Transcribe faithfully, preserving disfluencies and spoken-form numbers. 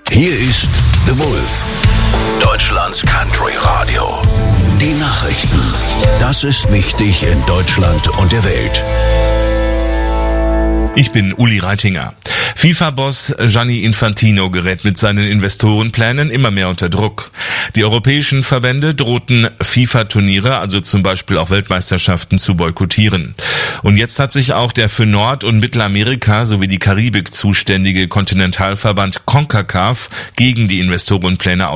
Hier ist The Wolf, Deutschlands Country Radio. Die Nachrichten. Das ist wichtig in Deutschland und der Welt. Ich bin Uli Reitinger. FIFA-Boss Gianni Infantino gerät mit seinen Investorenplänen immer mehr unter Druck. Die europäischen Verbände drohten FIFA-Turniere, also zum Beispiel auch Weltmeisterschaften, zu boykottieren. Und jetzt hat sich auch der für Nord- und Mittelamerika sowie die Karibik zuständige Kontinentalverband CONCACAF gegen die Investorenpläne